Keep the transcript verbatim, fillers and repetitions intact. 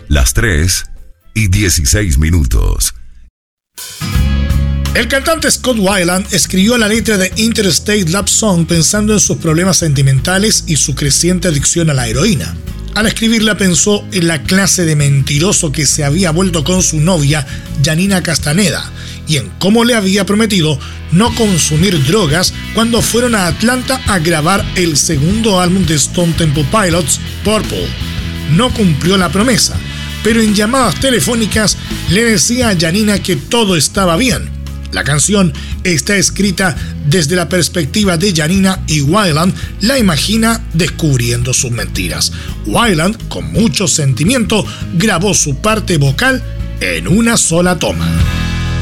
las tres y dieciséis minutos. El cantante Scott Weiland escribió la letra de Interstate Love Song pensando en sus problemas sentimentales y su creciente adicción a la heroína. Al escribirla pensó en la clase de mentiroso que se había vuelto con su novia, Janina Castaneda, y en cómo le había prometido no consumir drogas cuando fueron a Atlanta a grabar el segundo álbum de Stone Temple Pilots, Purple. No cumplió la promesa, pero en llamadas telefónicas le decía a Janina que todo estaba bien. La canción está escrita desde la perspectiva de Janina y Weiland la imagina descubriendo sus mentiras. Weiland, con mucho sentimiento, grabó su parte vocal en una sola toma.